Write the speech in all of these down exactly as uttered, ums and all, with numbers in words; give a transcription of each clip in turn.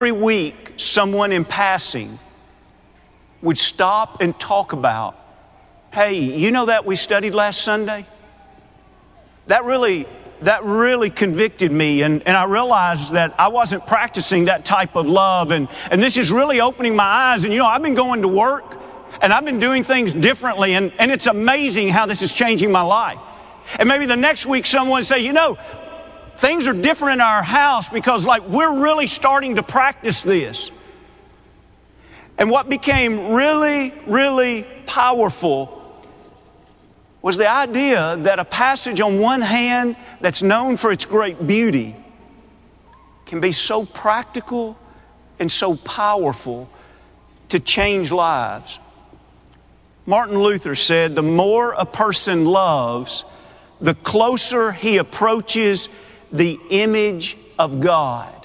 Every week, someone in passing would stop and talk about, hey, you know that we studied last Sunday? That really, that really convicted me, and, and I realized that I wasn't practicing that type of love, and, and this is really opening my eyes. And you know, I've been going to work, and I've been doing things differently, and, and it's amazing how this is changing my life. And maybe the next week someone say, you know, things are different in our house because like we're really starting to practice this. And what became really, really powerful was the idea that a passage on one hand that's known for its great beauty can be so practical and so powerful to change lives. Martin Luther said, the more a person loves, the closer he approaches the image of God.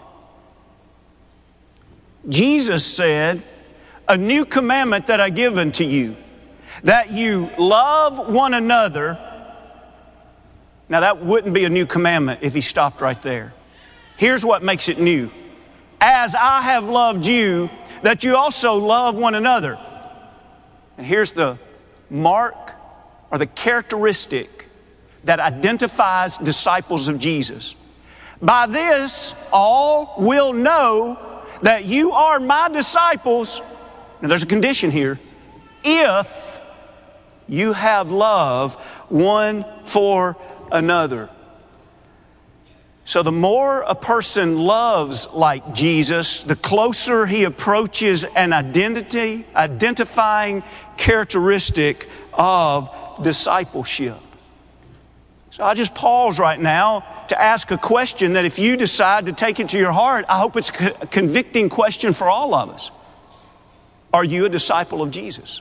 Jesus said, a new commandment that I give unto you, that you love one another. Now that wouldn't be a new commandment if he stopped right there. Here's what makes it new. As I have loved you, that you also love one another. And here's the mark or the characteristic that identifies disciples of Jesus. By this, all will know that you are my disciples. Now there's a condition here. If you have love one for another. So the more a person loves like Jesus, the closer he approaches an identity, identifying characteristic of discipleship. So I just pause right now to ask a question that if you decide to take it to your heart, I hope it's a convicting question for all of us. Are you a disciple of Jesus?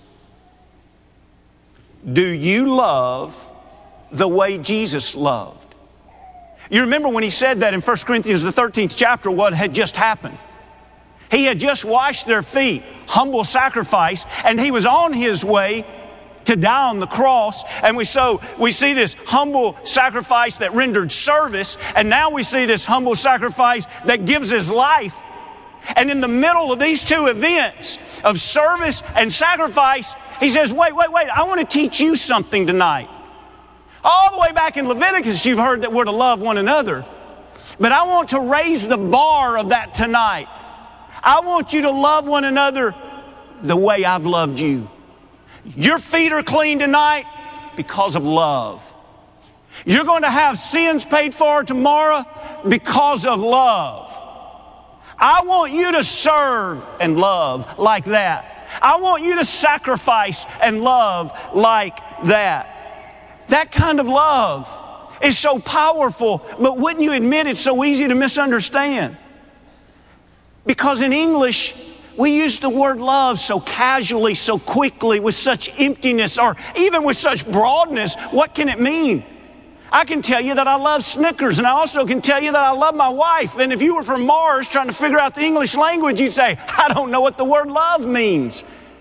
Do you love the way Jesus loved? You remember when he said that in First Corinthians, the thirteenth chapter, what had just happened. He had just washed their feet, humble sacrifice, and he was on his way to die on the cross. And we so we see this humble sacrifice that rendered service, and now we see this humble sacrifice that gives his life. And in the middle of these two events of service and sacrifice, he says, wait, wait, wait, I want to teach you something tonight. All the way back in Leviticus, you've heard that we're to love one another. But I want to raise the bar of that tonight. I want you to love one another the way I've loved you. Your feet are clean tonight because of love. You're going to have sins paid for tomorrow because of love. I want you to serve and love like that. I want you to sacrifice and love like that. That kind of love is so powerful, but wouldn't you admit it's so easy to misunderstand? Because in English, we use the word love so casually, so quickly, with such emptiness, or even with such broadness. What can it mean? I can tell you that I love Snickers, and I also can tell you that I love my wife. And if you were from Mars trying to figure out the English language, you'd say, I don't know what the word love means.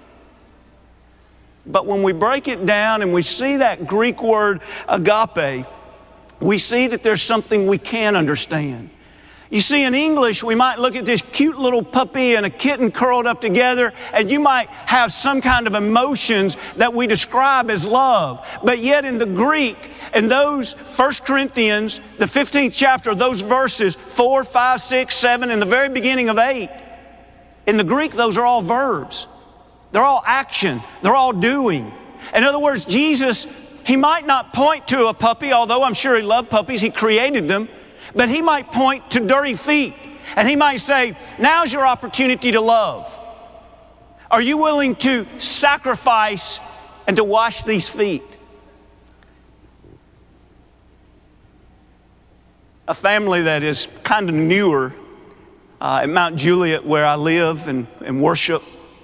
But when we break it down and we see that Greek word agape, we see that there's something we can understand. You see, in English, we might look at this cute little puppy and a kitten curled up together, and you might have some kind of emotions that we describe as love. But yet in the Greek, in those First Corinthians, the fifteenth chapter, those verses four, five, six, seven, and the very beginning of eight, in the Greek, those are all verbs. They're all action. They're all doing. In other words, Jesus, he might not point to a puppy, although I'm sure he loved puppies. He created them. But he might point to dirty feet, and he might say, now's your opportunity to love. Are you willing to sacrifice and to wash these feet? A family that is kind of newer uh, at Mount Juliet, where I live and, and worship,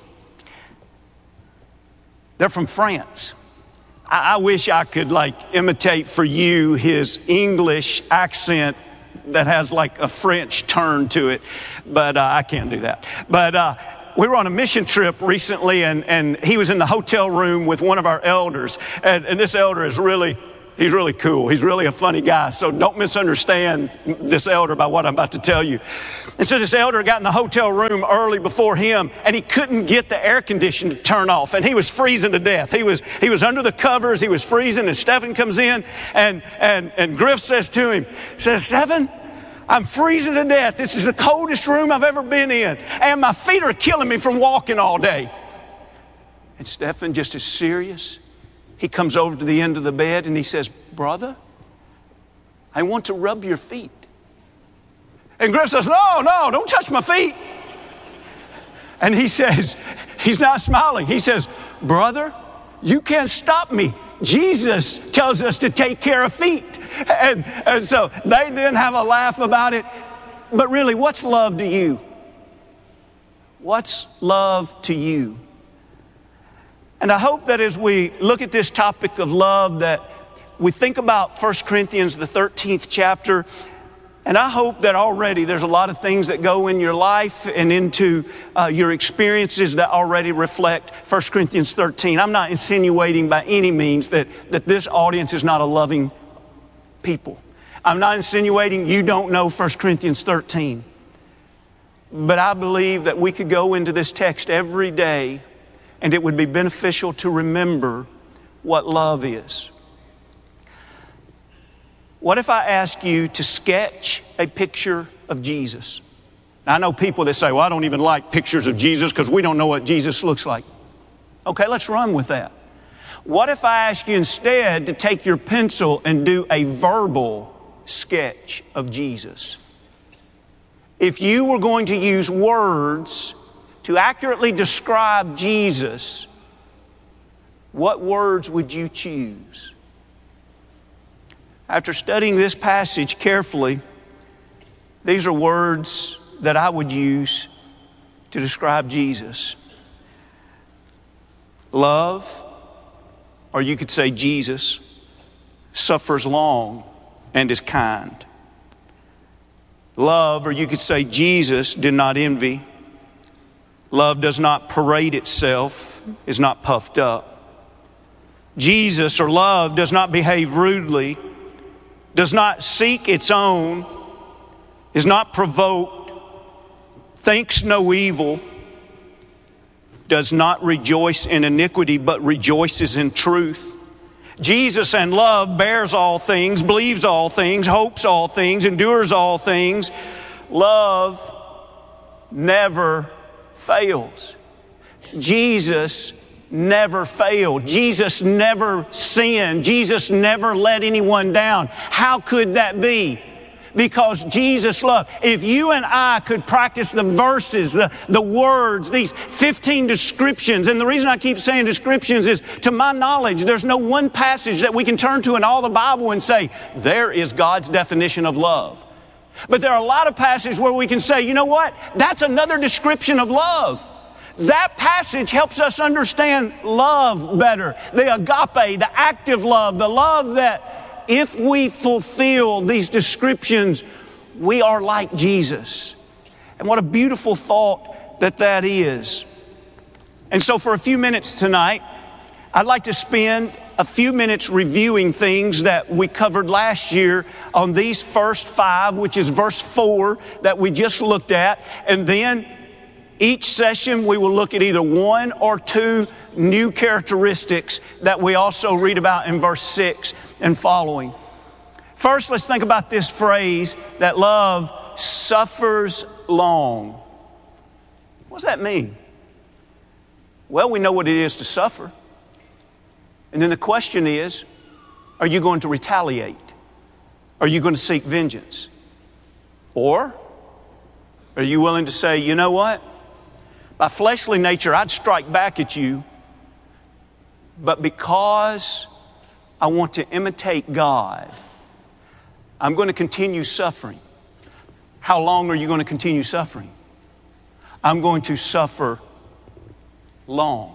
they're from France. I, I wish I could like imitate for you his English accent that has like a French turn to it, but uh, I can't do that. But uh, we were on a mission trip recently, and, and he was in the hotel room with one of our elders, and, and this elder is really, he's really cool. He's really a funny guy. So don't misunderstand this elder by what I'm about to tell you. And so this elder got in the hotel room early before him, and he couldn't get the air conditioner to turn off, and he was freezing to death. He was he was under the covers. He was freezing, and Stephen comes in, and and and Griff says to him, says, "Stephen, I'm freezing to death. This is the coldest room I've ever been in, and my feet are killing me from walking all day." And Stephen, just as serious, he comes over to the end of the bed and he says, "Brother, I want to rub your feet." And Griff says, "No, no, don't touch my feet." And he says, he's not smiling. He says, "Brother, you can't stop me. Jesus tells us to take care of feet." And, and so they then have a laugh about it. But really, what's love to you? What's love to you? And I hope that as we look at this topic of love, that we think about First Corinthians, the thirteenth chapter. And I hope that already there's a lot of things that go in your life and into uh, your experiences that already reflect First Corinthians thirteen. I'm not insinuating by any means that, that this audience is not a loving people. I'm not insinuating you don't know First Corinthians thirteen. But I believe that we could go into this text every day, and it would be beneficial to remember what love is. What if I ask you to sketch a picture of Jesus? Now, I know people that say, "Well, I don't even like pictures of Jesus because we don't know what Jesus looks like." Okay, let's run with that. What if I ask you instead to take your pencil and do a verbal sketch of Jesus? If you were going to use words to accurately describe Jesus, what words would you choose? After studying this passage carefully, these are words that I would use to describe Jesus. Love, or you could say Jesus, suffers long and is kind. Love, or you could say Jesus, did not envy. Love does not parade itself, is not puffed up. Jesus, or love, does not behave rudely, does not seek its own, is not provoked, thinks no evil, does not rejoice in iniquity, but rejoices in truth. Jesus and love bears all things, believes all things, hopes all things, endures all things. Love never fails. Jesus never failed. Jesus never sinned. Jesus never let anyone down. How could that be? Because Jesus loved. If you and I could practice the verses, the, the words, these fifteen descriptions, and the reason I keep saying descriptions is, to my knowledge, there's no one passage that we can turn to in all the Bible and say, there is God's definition of love. But there are a lot of passages where we can say, you know what? That's another description of love. That passage helps us understand love better. The agape, the active love, the love that if we fulfill these descriptions, we are like Jesus. And what a beautiful thought that that is. And so for a few minutes tonight, I'd like to spend a few minutes reviewing things that we covered last year on these first five, which is verse four that we just looked at. And then each session we will look at either one or two new characteristics that we also read about in verse six and following. First, let's think about this phrase that love suffers long. What does that mean? Well, we know what it is to suffer. And then the question is, are you going to retaliate? Are you going to seek vengeance? Or are you willing to say, you know what? By fleshly nature, I'd strike back at you, but because I want to imitate God, I'm going to continue suffering. How long are you going to continue suffering? I'm going to suffer long.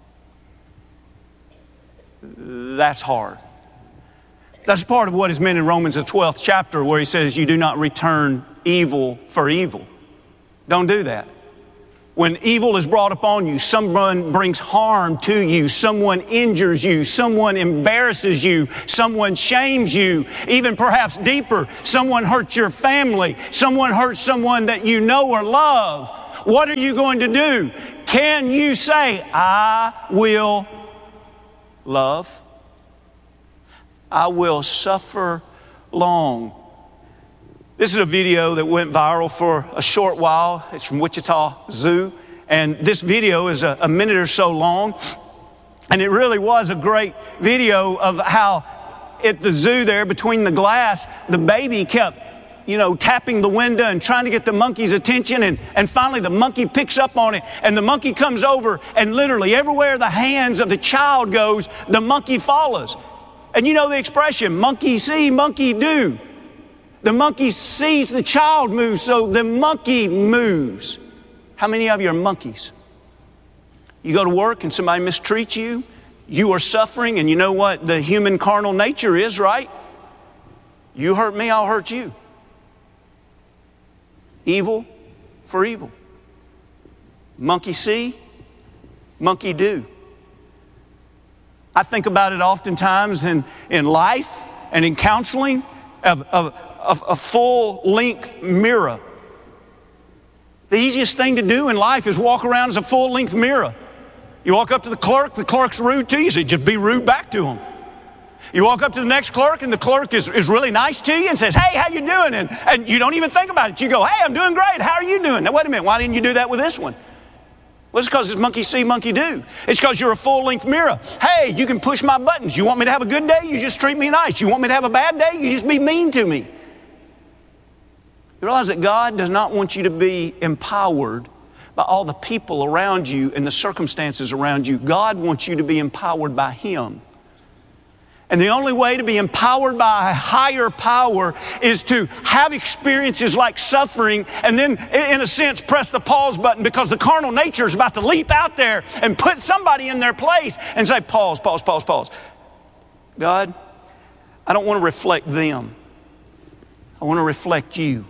That's hard. That's part of what is meant in Romans, the twelfth chapter, where he says, you do not return evil for evil. Don't do that. When evil is brought upon you, someone brings harm to you, someone injures you, someone embarrasses you, someone shames you, even perhaps deeper, someone hurts your family, someone hurts someone that you know or love, what are you going to do? Can you say, I will love? I will suffer long. This is a video that went viral for a short while. It's from Wichita Zoo. And this video is a, a minute or so long. And it really was a great video of how at the zoo there between the glass, the baby kept, you know, tapping the window and trying to get the monkey's attention. And, and finally the monkey picks up on it. And the monkey comes over and literally everywhere the hands of the child goes, the monkey follows. And you know the expression, monkey see, monkey do. The monkey sees the child move, so the monkey moves. How many of you are monkeys? You go to work and somebody mistreats you, you are suffering, and you know what the human carnal nature is, right? You hurt me, I'll hurt you. Evil for evil. Monkey see, monkey do. I think about it oftentimes in, in life and in counseling of, of a full-length mirror. The easiest thing to do in life is walk around as a full-length mirror. You walk up to the clerk, the clerk's rude to you, so you just be rude back to him. You walk up to the next clerk, and the clerk is, is really nice to you and says, hey, how you doing? And, and you don't even think about it. You go, hey, I'm doing great. How are you doing? Now, wait a minute. Why didn't you do that with this one? Well, it's because it's monkey see, monkey do. It's because you're a full-length mirror. Hey, you can push my buttons. You want me to have a good day? You just treat me nice. You want me to have a bad day? You just be mean to me. You realize that God does not want you to be empowered by all the people around you and the circumstances around you. God wants you to be empowered by Him. And the only way to be empowered by a higher power is to have experiences like suffering and then, in a sense, press the pause button because the carnal nature is about to leap out there and put somebody in their place and say, pause, pause, pause, pause. God, I don't want to reflect them. I want to reflect you.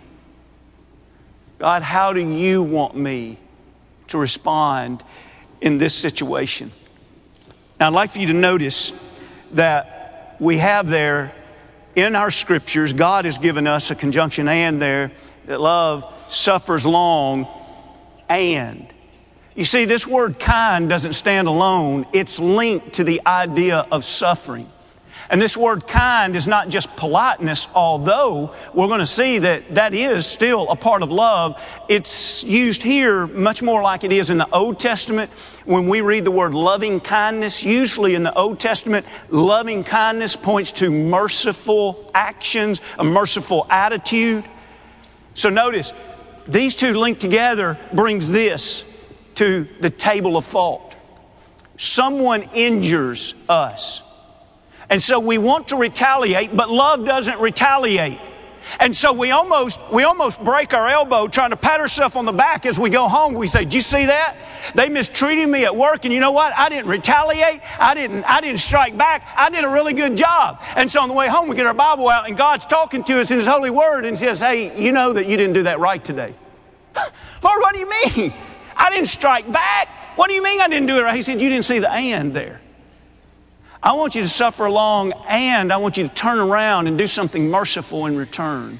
God, how do you want me to respond in this situation? Now, I'd like for you to notice that we have there in our scriptures, God has given us a conjunction and there, that love suffers long and. You see, this word kind doesn't stand alone. It's linked to the idea of suffering. And this word kind is not just politeness, although we're going to see that that is still a part of love. It's used here much more like it is in the Old Testament. When we read the word loving kindness, usually in the Old Testament, loving kindness points to merciful actions, a merciful attitude. So notice, these two linked together brings this to the table of fault. Someone injures us. And so we want to retaliate, but love doesn't retaliate. And so we almost, we almost break our elbow trying to pat ourselves on the back as we go home. We say, did you see that? They mistreated me at work, and you know what? I didn't retaliate. I didn't, I didn't strike back. I did a really good job. And so on the way home, we get our Bible out, and God's talking to us in His holy word and says, hey, you know that you didn't do that right today. Lord, what do you mean? I didn't strike back. What do you mean I didn't do it right? He said, you didn't see the and there. I want you to suffer long, and I want you to turn around and do something merciful in return.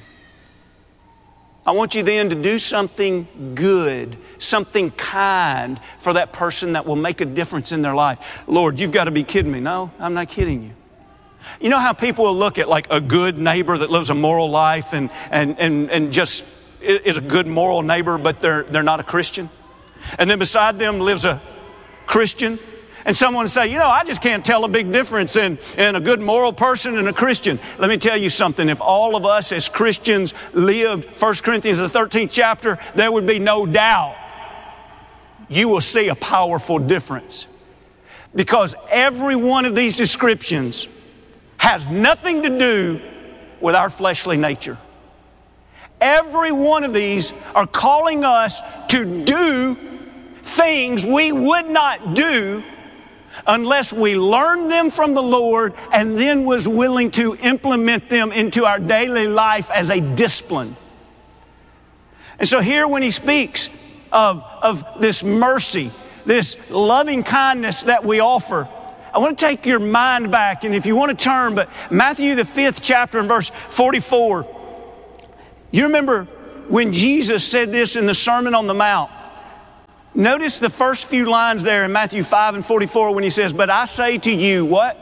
I want you then to do something good, something kind for that person that will make a difference in their life. Lord, you've got to be kidding me. No, I'm not kidding you. You know how people will look at like a good neighbor that lives a moral life and, and, and, and just is a good moral neighbor, but they're, they're not a Christian? And then beside them lives a Christian. And someone say, you know, I just can't tell a big difference in, in a good moral person and a Christian. Let me tell you something. If all of us as Christians lived First Corinthians, the thirteenth chapter, there would be no doubt you will see a powerful difference. Because every one of these descriptions has nothing to do with our fleshly nature. Every one of these are calling us to do things we would not do unless we learned them from the Lord and then was willing to implement them into our daily life as a discipline. And so here when he speaks of, of this mercy, this loving kindness that we offer. I want to take your mind back, and if you want to turn, but Matthew, the fifth chapter and verse forty-four. You remember when Jesus said this in the Sermon on the Mount? Notice the first few lines there in Matthew five and forty-four when he says, but I say to you, what?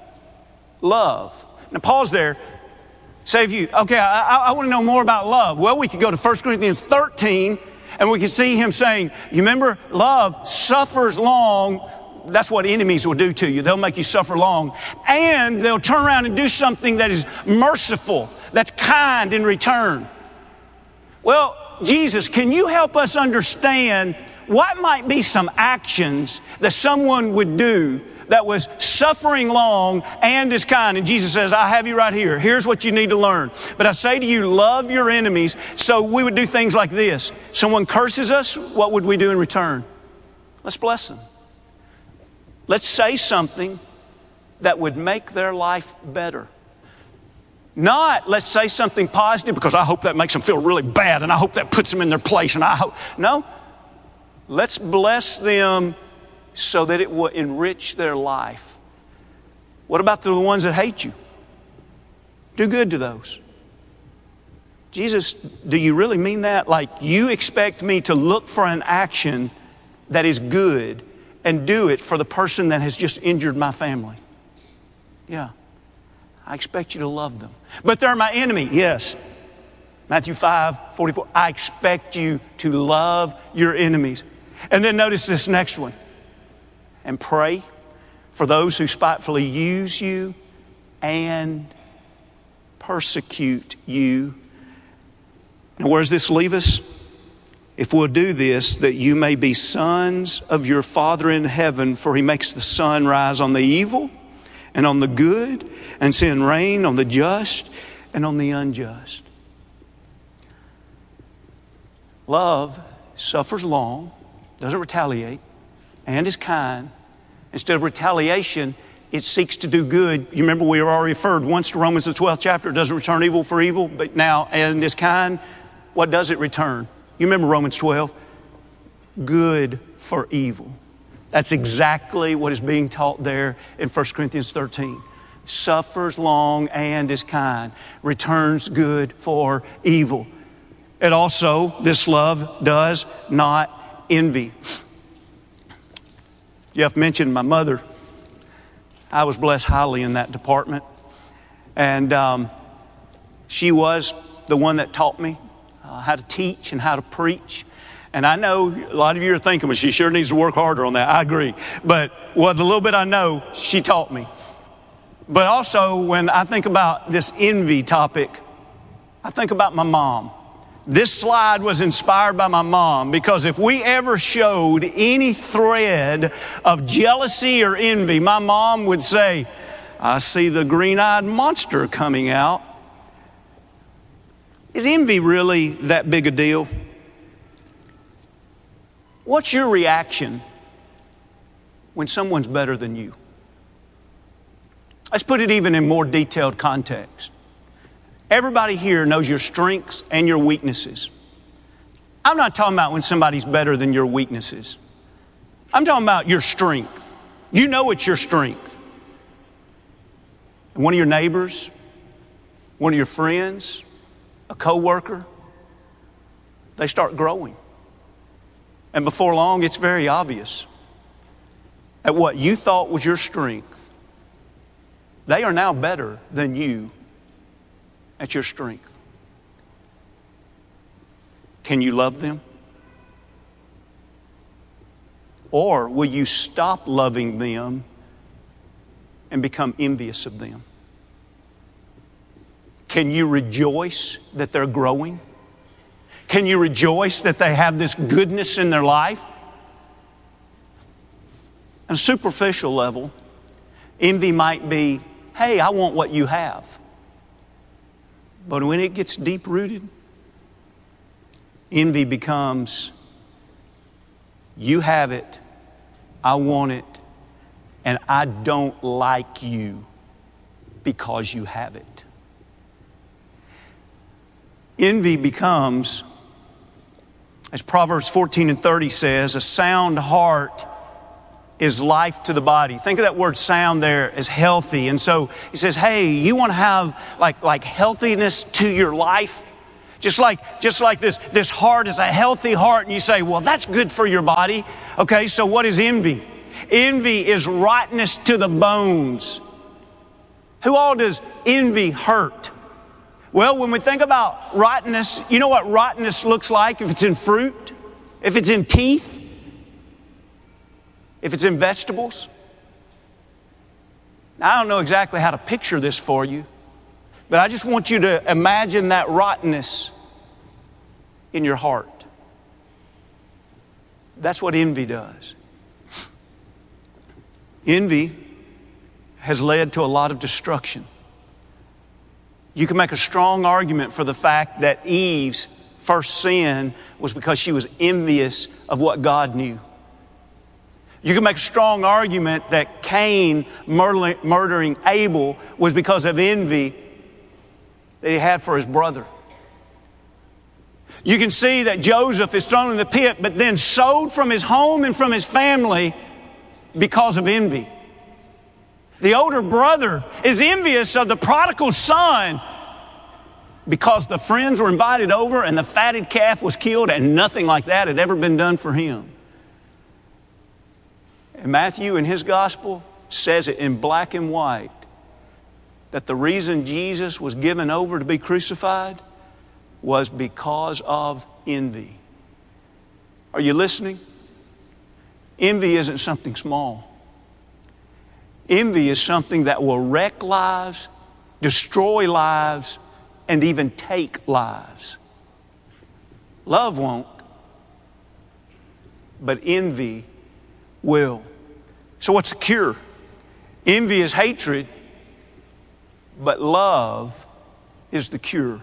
Love. Now pause there. Say if you, okay, I, I, I want to know more about love. Well, we could go to First Corinthians thirteen and we can see him saying, you remember, love suffers long. That's what enemies will do to you. They'll make you suffer long. And they'll turn around and do something that is merciful, that's kind in return. Well, Jesus, can you help us understand what might be some actions that someone would do that was suffering long and is kind? And Jesus says, I have you right here. Here's what you need to learn. But I say to you, love your enemies. So we would do things like this. Someone curses us, what would we do in return? Let's bless them. Let's say something that would make their life better. Not let's say something positive because I hope that makes them feel really bad and I hope that puts them in their place and I hope. No, let's bless them so that it will enrich their life. What about the ones that hate you? Do good to those. Jesus, do you really mean that? Like you expect me to look for an action that is good and do it for the person that has just injured my family? Yeah. I expect you to love them. But they're my enemy. Yes. Matthew five forty-four. I expect you to love your enemies. And then notice this next one. And pray for those who spitefully use you and persecute you. Now, where does this leave us? If we'll do this, that you may be sons of your Father in heaven, for he makes the sun rise on the evil and on the good, and send rain on the just and on the unjust. Love suffers long, doesn't retaliate, and is kind. Instead of retaliation, it seeks to do good. You remember we were already referred once to Romans the twelfth chapter. It doesn't return evil for evil, but now, and is kind, what does it return? You remember Romans twelve? Good for evil. That's exactly what is being taught there in First Corinthians thirteen. Suffers long and is kind. Returns good for evil. It also, this love does not envy. Jeff mentioned my mother. I was blessed highly in that department. And um, she was the one that taught me uh, how to teach and how to preach. And I know a lot of you are thinking, well, she sure needs to work harder on that. I agree. But well, the little bit I know, she taught me. But also, when I think about this envy topic, I think about my mom. This slide was inspired by my mom, because if we ever showed any thread of jealousy or envy, my mom would say, I see the green-eyed monster coming out. Is envy really that big a deal? What's your reaction when someone's better than you? Let's put it even in more detailed context. Everybody here knows your strengths and your weaknesses. I'm not talking about when somebody's better than your weaknesses. I'm talking about your strength. You know it's your strength. One of your neighbors, one of your friends, a coworker, they start growing. And before long, it's very obvious that what you thought was your strength, they are now better than you at your strength. Can you love them? Or will you stop loving them and become envious of them? Can you rejoice that they're growing? Can you rejoice that they have this goodness in their life? On a superficial level, envy might be, hey, I want what you have. But when it gets deep-rooted, envy becomes, you have it, I want it, and I don't like you because you have it. Envy becomes, As Proverbs fourteen and thirty says, a sound heart is life to the body. Think of that word sound there as healthy. And so he says, hey, you want to have like, like healthiness to your life? Just like, just like this, this heart is a healthy heart. And you say, well, that's good for your body. Okay, so what is envy? Envy is rottenness to the bones. Who all does envy hurt? Well, when we think about rottenness, you know what rottenness looks like if it's in fruit, if it's in teeth, if it's in vegetables. Now, I don't know exactly how to picture this for you, but I just want you to imagine that rottenness in your heart. That's what envy does. Envy has led to a lot of destruction. You can make a strong argument for the fact that Eve's first sin was because she was envious of what God knew. You can make a strong argument that Cain murdering Abel was because of envy that he had for his brother. You can see that Joseph is thrown in the pit, but then sold from his home and from his family because of envy. The older brother is envious of the prodigal son because the friends were invited over and the fatted calf was killed and nothing like that had ever been done for him. And Matthew in his gospel says it in black and white that the reason Jesus was given over to be crucified was because of envy. Are you listening? Envy isn't something small. Envy is something that will wreck lives, destroy lives, and even take lives. Love won't, but envy will. So what's the cure? Envy is hatred, but love is the cure.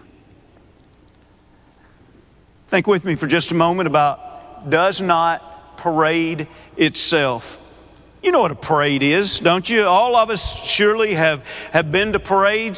Think with me for just a moment about does not parade itself. You know what a parade is, don't you? All of us surely have, have been to parades.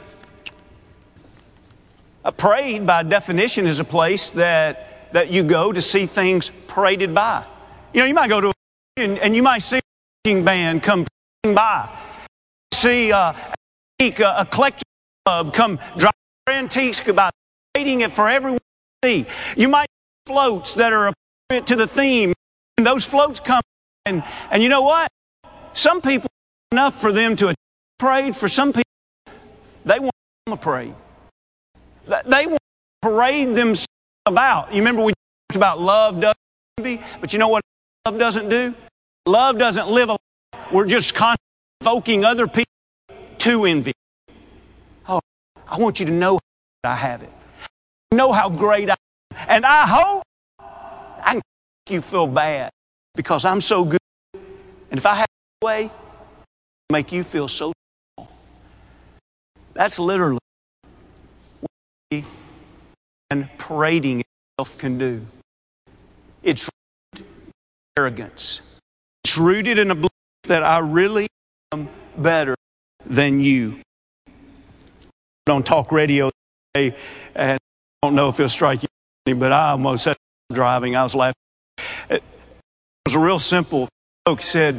A parade, by definition, is a place that, that you go to see things paraded by. You know, you might go to a and, and you might see a marching band come by. See uh, a, a collector club come drive antiques by, parading it for everyone to see. You might see floats that are appropriate to the theme, and those floats come and, and you know what? Some people, enough for them to attend a parade. For some people, they want a parade. They want to parade themselves about. You remember we talked about love doesn't envy, but you know what love doesn't do? Love doesn't live a life. We're just constantly invoking other people to envy. Oh, I want you to know how I have it. Know how great I am. And I hope I can make you feel bad because I'm so good. And if I have a way, I'll make you feel so small. That's literally what and parading itself can do. It's arrogance. It's rooted in a belief that I really am better than you. On talk radio today, and I don't know if it'll strike you, but I almost said driving. I was laughing. It was a real simple joke. He said,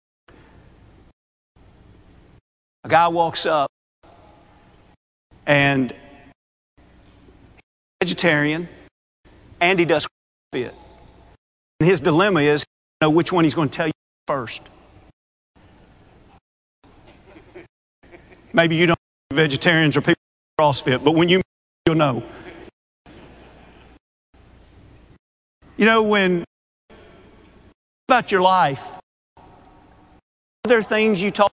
a guy walks up and he's vegetarian and he does CrossFit. And his dilemma is, you know, which one he's going to tell you first. Maybe you don't know vegetarians or people who CrossFit, but when you you'll know. You know, when about your life, are there things you talk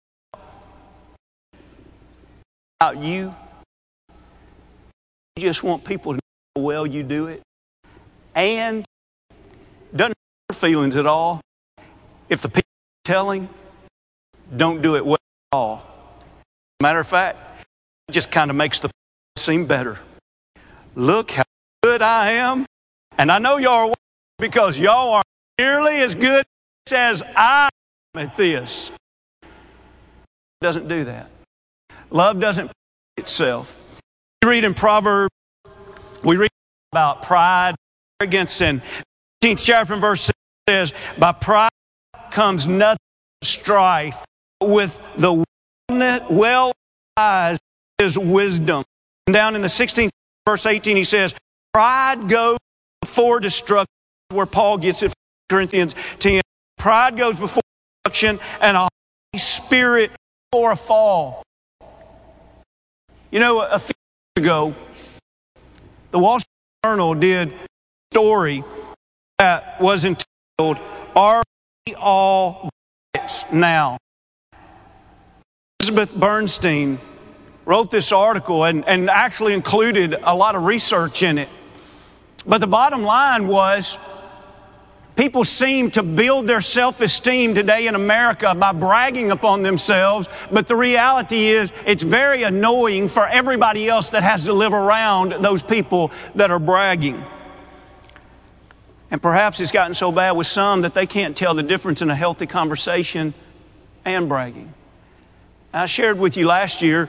about you? You just want people to know how well you do it. And doesn't hurt feelings at all if the people telling don't do it well at all. Matter of fact, it just kind of makes the seem better. Look how good I am. And I know y'all are because y'all are nearly as good as I am at this. It doesn't do that. Love doesn't parade itself. We read in Proverbs, we read about pride, arrogance. And fifteenth chapter and verse six says, by pride comes nothing but strife. With the well eyes is wisdom. And down in the sixteenth verse eighteen, he says, pride goes before destruction, where Paul gets it from Corinthians ten. Pride goes before destruction, and a Holy Spirit before a fall. You know, a few years ago, the Wall Street Journal did a story that was entitled, Are We All Bigots Now? Elizabeth Bernstein wrote this article and, and actually included a lot of research in it. But the bottom line was, people seem to build their self-esteem today in America by bragging upon themselves, but the reality is it's very annoying for everybody else that has to live around those people that are bragging. And perhaps it's gotten so bad with some that they can't tell the difference in a healthy conversation and bragging. I shared with you last year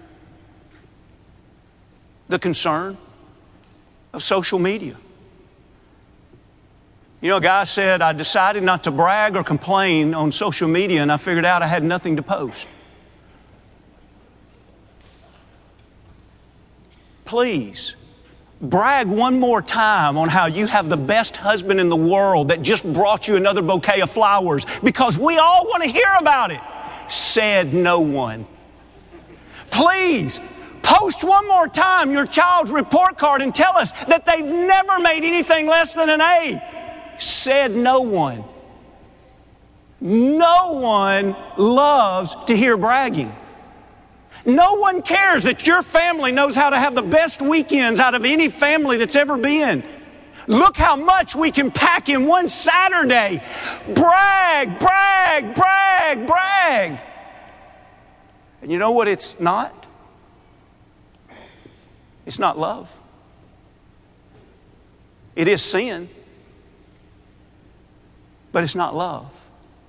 the concern of social media. You know, a guy said, I decided not to brag or complain on social media, and I figured out I had nothing to post. Please, brag one more time on how you have the best husband in the world that just brought you another bouquet of flowers, because we all want to hear about it. Said no one. Please, post one more time your child's report card and tell us that they've never made anything less than an A. Said no one. No one loves to hear bragging. No one cares that your family knows how to have the best weekends out of any family that's ever been. Look how much we can pack in one Saturday. Brag, brag, brag, brag. And you know what it's not? It's not love. It is sin. But it's not love.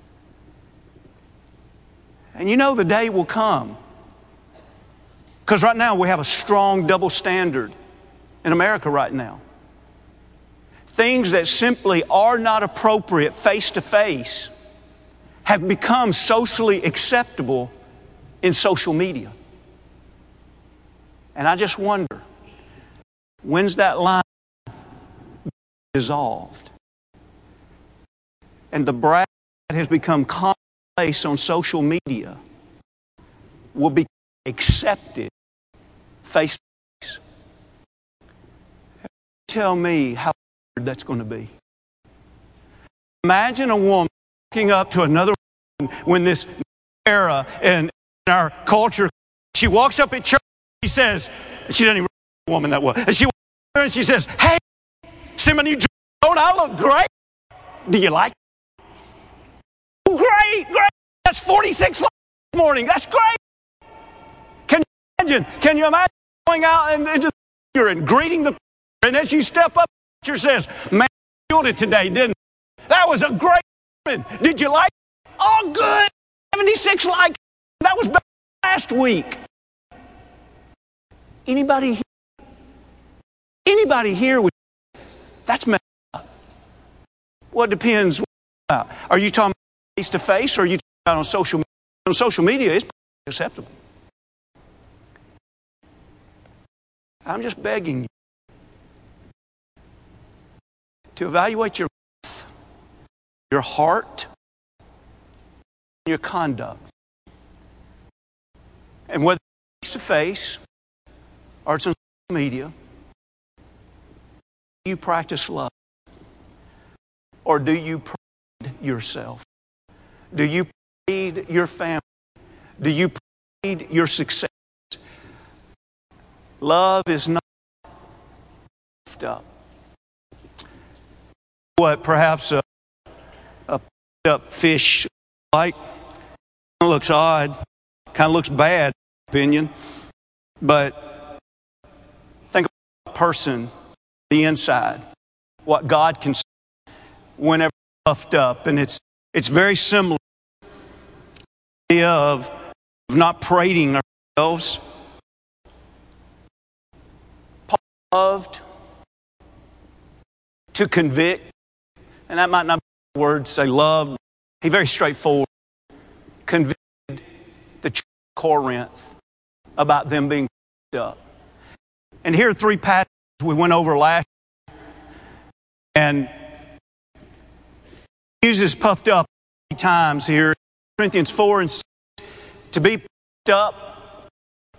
And you know the day will come. Because right now we have a strong double standard in America right now. Things that simply are not appropriate face to face have become socially acceptable in social media. And I just wonder, when's that line dissolved? And the brag that has become commonplace on social media will be accepted face to face. Tell me how that's going to be. Imagine a woman walking up to another woman when this era in our culture, she walks up at church, she says, she doesn't even know a woman that well, and she walks up and she says, hey, see my new dress, don't I look great? Do you like it? Oh, great, great. That's forty-six likes this morning. That's great. Can you imagine? Can you imagine going out and, and just and greeting the and as you step up, the teacher says, man, you killed it today, didn't it? That was a great sermon. Did you like it? Oh, good. seventy-six likes. That was better than last week. Anybody here? Anybody here would that's messed up. Well, it depends what you're talking about. Are you talking about face to face, or are you talking about on social media? On social media, it's acceptable. I'm just begging you to evaluate your life, your heart, and your conduct. And whether it's face to face or it's on social media, do you practice love? Or do you pride yourself? Do you pride your family? Do you pride your success? Love is not puffed up. What perhaps a, a puffed up fish like kind of looks odd, kind of looks bad, in my opinion. But think about a person, the inside, what God can see whenever puffed up, and it's it's very similar to the idea of, of not parading ourselves. Paul loved to convict. And that might not be a word to say love. He's very straightforward. Convicted the church of Corinth about them being puffed up. And here are three passages we went over last year. And he uses puffed up three times here. Corinthians four and six. To be puffed up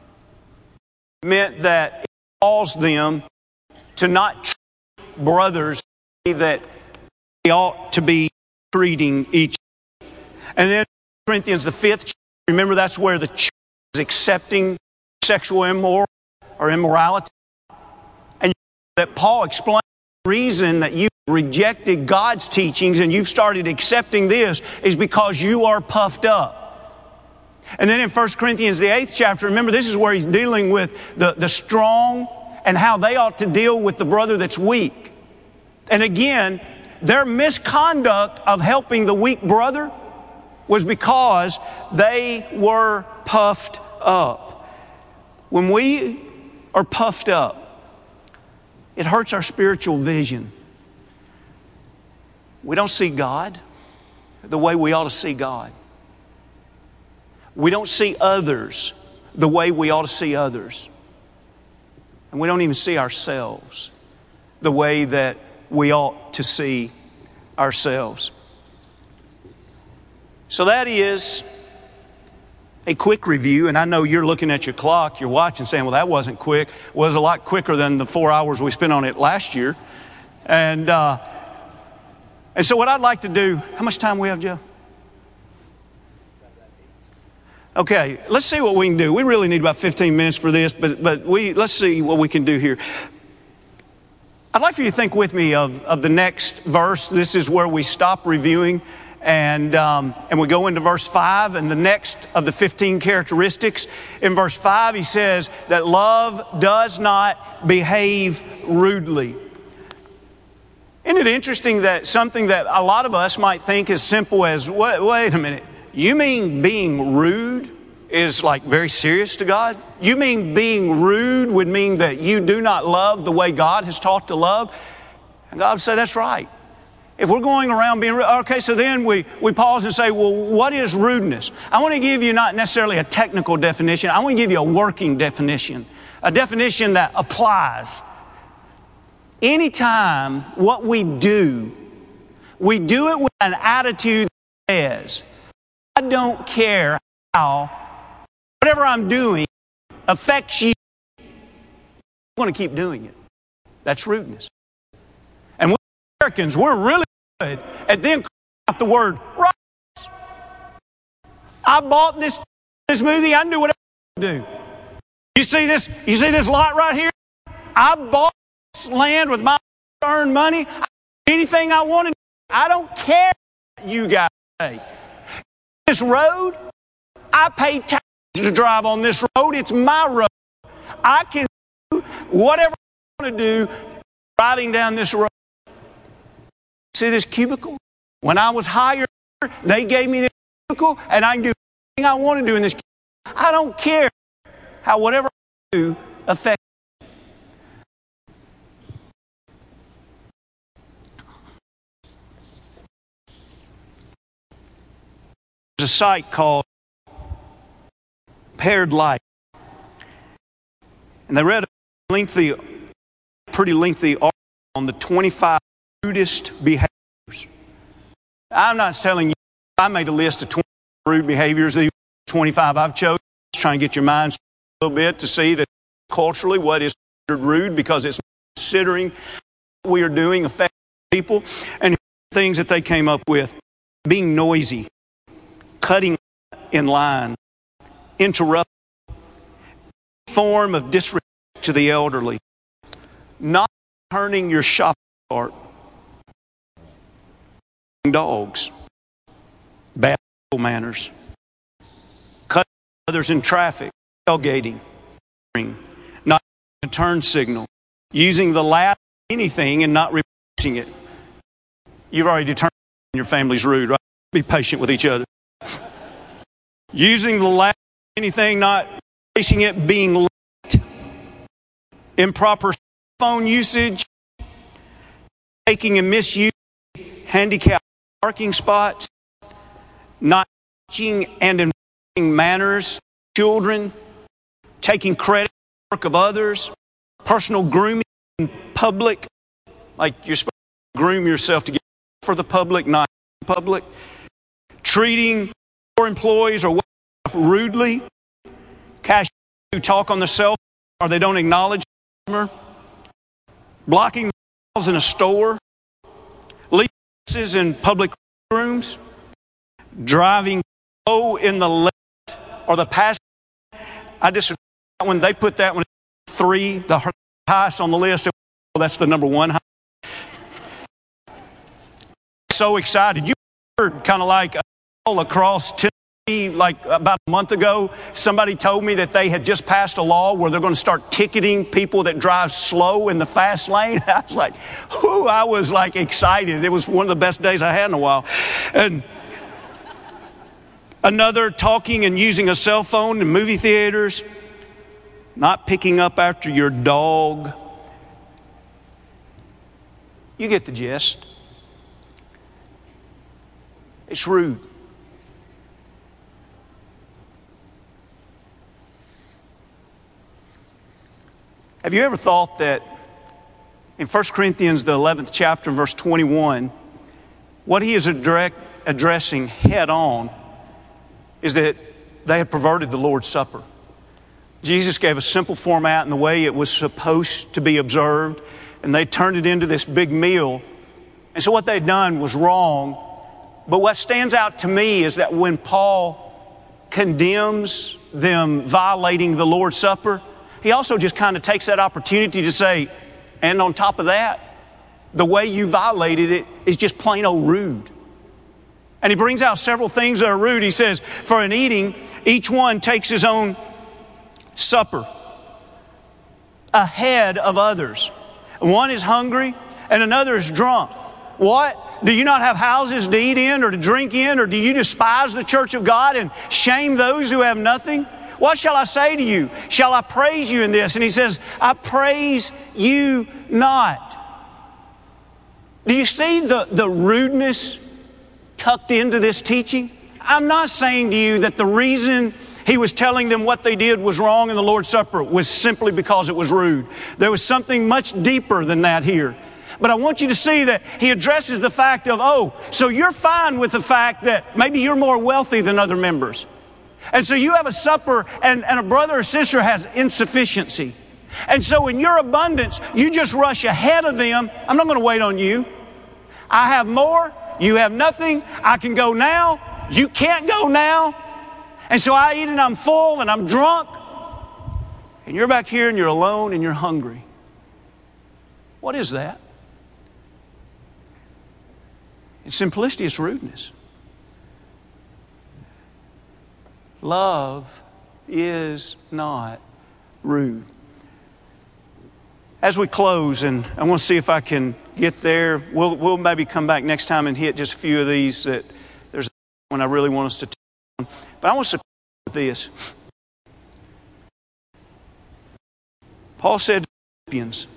meant that it caused them to not treat brothers that they ought to be treating each other. And then Corinthians, the fifth chapter, remember that's where the church is accepting sexual immoral or immorality. And that Paul explained the reason that you rejected God's teachings and you've started accepting this is because you are puffed up. And then in First Corinthians, the eighth chapter, remember this is where he's dealing with the, the strong and how they ought to deal with the brother that's weak. And again, their misconduct of helping the weak brother was because they were puffed up. When we are puffed up, it hurts our spiritual vision. We don't see God the way we ought to see God. We don't see others the way we ought to see others. And we don't even see ourselves the way that we ought to see ourselves. So that is a quick review. And I know you're looking at your clock, you're watching saying, well, that wasn't quick. It was a lot quicker than the four hours we spent on it last year. And, uh, and so what I'd like to do, how much time we have, Joe? Okay, let's see what we can do. We really need about fifteen minutes for this, but but we let's see what we can do here. I'd like for you to think with me of, of the next verse. This is where we stop reviewing and um, and we go into verse five. And the next of the fifteen characteristics in verse five, he says that love does not behave rudely. Isn't it interesting that something that a lot of us might think as simple as, wait, wait a minute, you mean being rude is like very serious to God? You mean being rude would mean that you do not love the way God has taught to love? And God would say, that's right. If we're going around being rude, okay, so then we, we pause and say, well, what is rudeness? I want to give you not necessarily a technical definition. I want to give you a working definition, a definition that applies. Anytime what we do, we do it with an attitude that says, I don't care how whatever I'm doing affects you. I'm going to keep doing it. That's rudeness. And we Americans, we're really good at then calling out the word right. I bought this, this movie. I knew what I was going to do. You see this? You see this lot right here? I bought this land with my earned money. I did anything I wanted. I don't care what you guys say. This road, I pay taxes to drive on this road. It's my road. I can do whatever I want to do driving down this road. See this cubicle? When I was hired, they gave me this cubicle, and I can do anything I want to do in this cubicle. I don't care how whatever I do affects. There's a site called Paired Life. And they read a lengthy, pretty lengthy article on the twenty-five rudest behaviors. I'm not telling you, I made a list of twenty rude behaviors. These twenty-five I've chosen. Just trying to get your minds a little bit to see that culturally what is considered rude, because it's considering what we are doing affects people. And things that they came up with: being noisy, cutting in line, interrupting, form of disrespect to the elderly, not turning your shopping cart, dogs, bad manners, cutting others in traffic, tailgating, not a turn signal, using the last anything and not replacing it. You've already determined your family's rude, right? Be patient with each other. Using the last anything, not replacing it, being late, improper phone usage, taking and misusing handicapped parking spots, not teaching and enforcing manners, children, taking credit for the work of others, personal grooming in public, like you're supposed to groom yourself to get for the public, not the public, treating your employees or rudely, cashiers who talk on the cell phone or they don't acknowledge the customer, blocking in a store, leaving in public rooms, driving slow in the left or the passenger. I disagree when they put that one at three, the highest on the list. Well, that's the number one. So excited. You heard kind of like all across Tennessee. Like about a month ago, somebody told me that they had just passed a law where they're going to start ticketing people that drive slow in the fast lane. I was like, whoo, I was like excited. It was one of the best days I had in a while. And another, talking and using a cell phone in movie theaters, not picking up after your dog. You get the gist. It's rude. Have you ever thought that in First Corinthians, the eleventh chapter, verse twenty-one, what he is address, addressing head on is that they had perverted the Lord's Supper. Jesus gave a simple format and the way it was supposed to be observed, and they turned it into this big meal. And so what they'd done was wrong. But what stands out to me is that when Paul condemns them violating the Lord's Supper, he also just kind of takes that opportunity to say, and on top of that, the way you violated it is just plain old rude. And he brings out several things that are rude. He says, for in eating, each one takes his own supper ahead of others. One is hungry and another is drunk. What? Do you not have houses to eat in or to drink in, or do you despise the church of God and shame those who have nothing? What shall I say to you? Shall I praise you in this? And he says, I praise you not. Do you see the, the rudeness tucked into this teaching? I'm not saying to you that the reason he was telling them what they did was wrong in the Lord's Supper was simply because it was rude. There was something much deeper than that here. But I want you to see that he addresses the fact of, oh, so you're fine with the fact that maybe you're more wealthy than other members. And so you have a supper and, and a brother or sister has insufficiency. And so in your abundance, you just rush ahead of them. I'm not going to wait on you. I have more. You have nothing. I can go now. You can't go now. And so I eat and I'm full and I'm drunk. And you're back here and you're alone and you're hungry. What is that? It's simplicity, it's rudeness. Love is not rude. As we close, and I want to see if I can get there, we'll, we'll maybe come back next time and hit just a few of these that there's one I really want us to touch on. But I want us to with this. Paul said to the Philippians,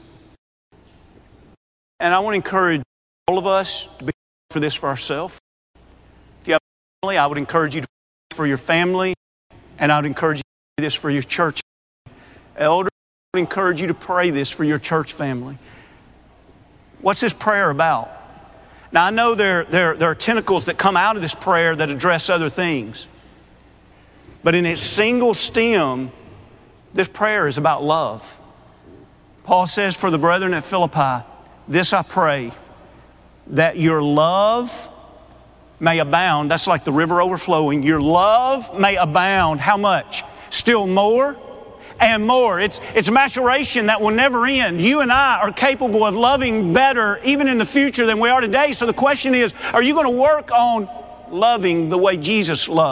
and I want to encourage all of us to be for this for ourselves. If you have a family, I would encourage you to pray for your family, and I would encourage you to do this for your church. Elders, I would encourage you to pray this for your church family. What's this prayer about? Now, I know there, there, there are tentacles that come out of this prayer that address other things. But in its single stem, this prayer is about love. Paul says, for the brethren at Philippi, this I pray, that your love may abound. That's like the river overflowing. Your love may abound. How much? Still more and more. It's, it's maturation that will never end. You and I are capable of loving better even in the future than we are today. So the question is, are you going to work on loving the way Jesus loved?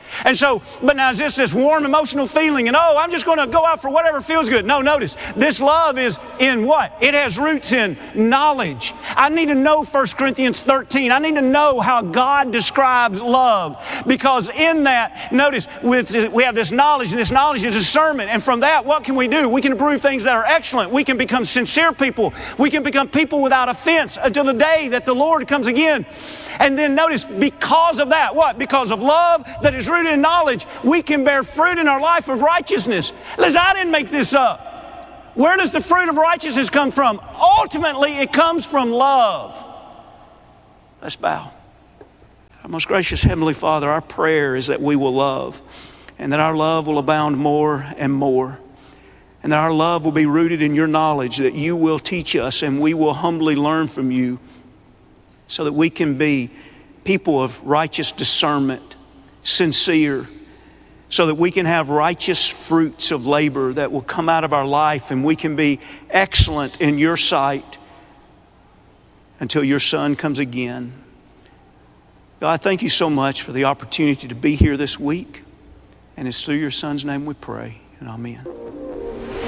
And so, but now is this this warm emotional feeling and oh, I'm just going to go out for whatever feels good. No, notice, this love is in what? It has roots in knowledge. I need to know First Corinthians thirteen. I need to know how God describes love. Because in that, notice, with, we have this knowledge, and this knowledge is discernment. And from that, what can we do? We can improve things that are excellent. We can become sincere people. We can become people without offense until the day that the Lord comes again. And then notice, because of that, what? Because of love that is rooted in knowledge, we can bear fruit in our life of righteousness. Listen, I didn't make this up. Where does the fruit of righteousness come from? Ultimately, it comes from love. Let's bow. Our most gracious Heavenly Father, our prayer is that we will love, and that our love will abound more and more, and that our love will be rooted in your knowledge, that you will teach us and we will humbly learn from you, so that we can be people of righteous discernment, sincere, so that we can have righteous fruits of labor that will come out of our life, and we can be excellent in your sight until your Son comes again. God, thank you so much for the opportunity to be here this week. And it's through your Son's name we pray. And amen.